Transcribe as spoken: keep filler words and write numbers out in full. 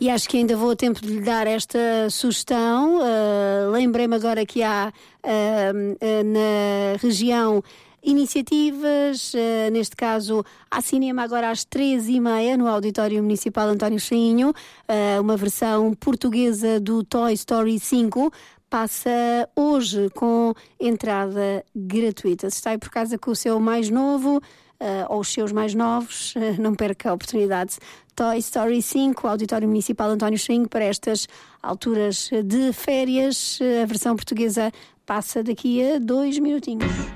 E acho que ainda vou a tempo de lhe dar esta sugestão. Uh, lembrei-me agora que há uh, uh, na região iniciativas, uh, neste caso há cinema agora às três e meia no Auditório Municipal António Cheinho, uh, uma versão portuguesa do Toy Story cinco. Passa hoje com entrada gratuita. Se está aí por casa com o seu mais novo, uh, ou os seus mais novos, uh, não perca a oportunidade. Toy Story cinco, Auditório Municipal António Cheinho, para estas alturas de férias. A versão portuguesa passa daqui a dois minutinhos.